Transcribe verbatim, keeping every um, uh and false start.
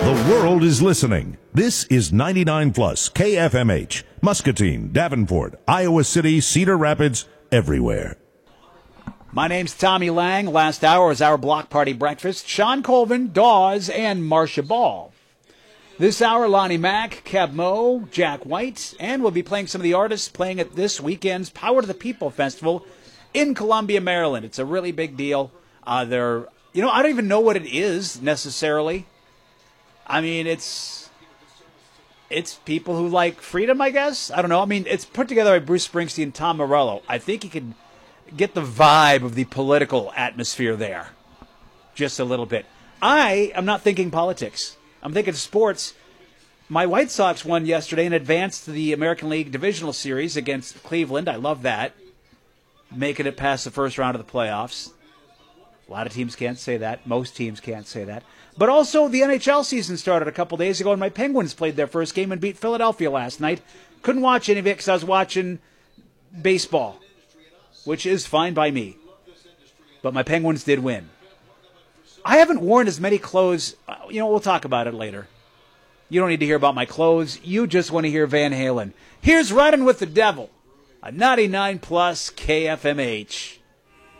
The world is listening. This is ninety-nine plus K F M H, Muscatine, Davenport, Iowa City, Cedar Rapids, everywhere. My name's Tommy Lang. Last hour is our Block Party Breakfast. Sean Colvin, Dawes, and Marcia Ball. This hour, Lonnie Mack, Keb Mo, Jack White, and we'll be playing some of the artists playing at this weekend's Power to the People Festival in Columbia, Maryland. It's a really big deal. Uh, they're, you know, I don't even know what it is necessarily. I mean, it's it's people who like freedom, I guess. I don't know. I mean, it's put together by Bruce Springsteen and Tom Morello. I think you can get the vibe of the political atmosphere there just a little bit. I am not thinking politics. I'm thinking sports. My White Sox won yesterday and advanced to the American League Divisional Series against Cleveland. I love that. Making it past the first round of the playoffs. A lot of teams can't say that. Most teams can't say that. But also, the N H L season started a couple days ago, and my Penguins played their first game and beat Philadelphia last night. Couldn't watch any of it because I was watching baseball, which is fine by me. But my Penguins did win. I haven't worn as many clothes. You know, we'll talk about it later. You don't need to hear about my clothes. You just want to hear Van Halen. Here's Riding with the Devil, a ninety-nine plus K F M H.